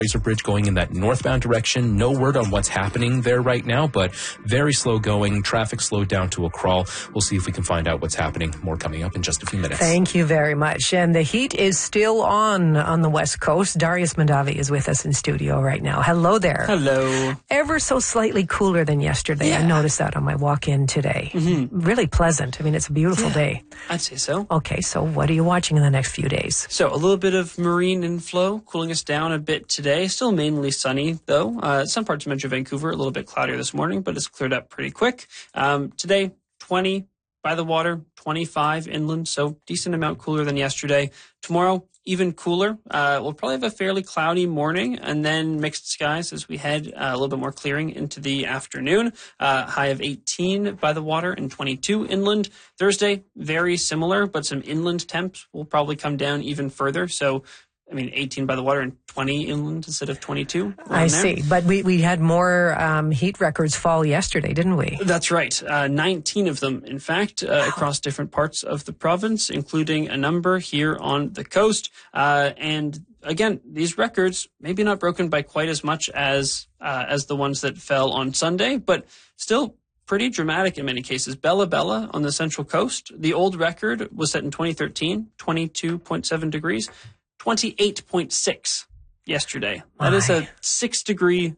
Fraser Bridge going in that northbound direction. No word on what's happening there right now, but very slow going. Traffic slowed down to a crawl. We'll see if we can find out what's happening. More coming up in just a few minutes. Thank you very much. And the heat is still on the West Coast. Darius Mandavi is with us in studio right now. Hello there. Hello. Ever so slightly cooler than yesterday. Yeah. I noticed that on my walk-in today. Mm-hmm. Really pleasant. I mean, it's a beautiful day. I'd say so. Okay, so what are you watching in the next few days? So a little bit of marine inflow cooling us down a bit today. Still mainly sunny, though. Some parts of Metro Vancouver a little bit cloudier this morning, but it's cleared up pretty quick. Today, 20 by the water, 25 inland, so decent amount cooler than yesterday. Tomorrow, even cooler. We'll probably have a fairly cloudy morning and then mixed skies as we head a little bit more clearing into the afternoon. High of 18 by the water and 22 inland. Thursday, very similar, but some inland temps will probably come down even further. So, 18 by the water and 20 inland instead of 22. I see. But we had more heat records fall yesterday, didn't we? That's right. 19 of them, in fact, across different parts of the province, including a number here on the coast. And again, these records maybe not broken by quite as much as the ones that fell on Sunday, but still pretty dramatic in many cases. Bella Bella on the Central Coast, the old record was set in 2013, 22.7 degrees. 28.6 yesterday. That is a 6-degree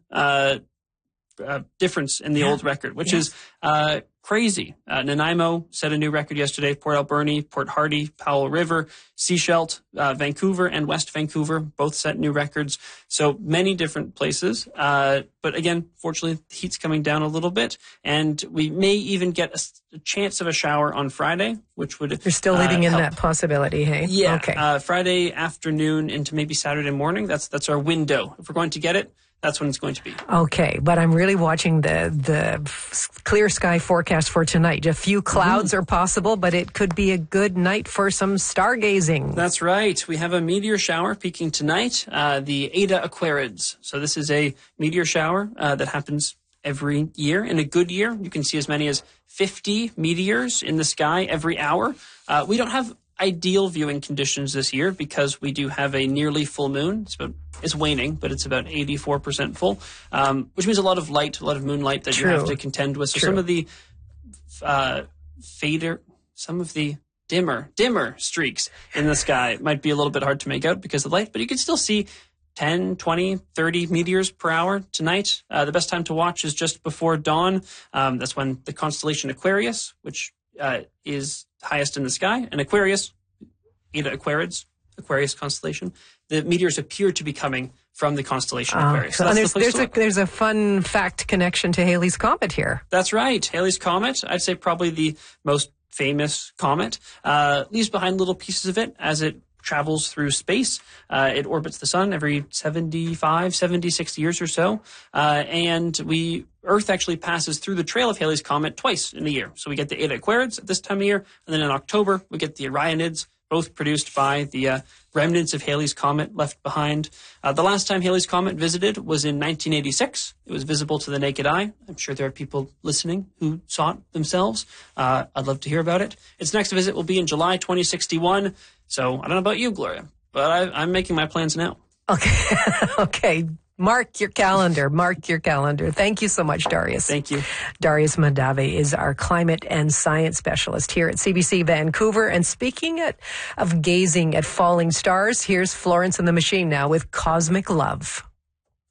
difference in the old record, which is crazy. Nanaimo set a new record yesterday. Port Alberni, Port Hardy, Powell River, Sechelt, Vancouver, and West Vancouver both set new records. So many different places. But again, fortunately, the heat's coming down a little bit, and we may even get a chance of a shower on Friday, which would You're still leaving in help. that possibility, hey? Yeah. Okay. Friday afternoon into maybe Saturday morning. That's our window. If we're going to get it, that's when it's going to be. Okay, but I'm really watching the clear sky forecast for tonight. A few clouds are possible, but it could be a good night for some stargazing. That's right. We have a meteor shower peaking tonight, the Eta Aquarids. So this is a meteor shower that happens every year. In a good year, you can see as many as 50 meteors in the sky every hour. We don't have ideal viewing conditions this year because we do have a nearly full moon. It's waning, but it's about 84% full, which means a lot of light, a lot of moonlight that you have to contend with. So some of the dimmer streaks in the sky might be a little bit hard to make out because of the light, but you can still see 10, 20, 30 meteors per hour tonight. The best time to watch is just before dawn. That's when the constellation Aquarius, which is highest in the sky, and Aquarius, Eta Aquarids, Aquarius constellation, the meteors appear to be coming from the constellation Aquarius. So there's a fun fact connection to Halley's Comet here. That's right. Halley's Comet, I'd say probably the most famous comet, leaves behind little pieces of it as it travels through space. It orbits the sun every 75, 76 years or so. And Earth actually passes through the trail of Halley's Comet twice in a year. So we get the Eta Aquarids at this time of year, and then in October we get the Orionids, both produced by the remnants of Halley's Comet left behind. The last time Halley's Comet visited was in 1986. It was visible to the naked eye. I'm sure there are people listening who saw it themselves. I'd love to hear about it. Its next visit will be in July 2061. So I don't know about you, Gloria, but I'm making my plans now. Okay. Okay. Mark your calendar. Thank you so much, Darius. Thank you. Darius Mandavi is our climate and science specialist here at CBC Vancouver. And speaking of gazing at falling stars, here's Florence and the Machine now with Cosmic Love.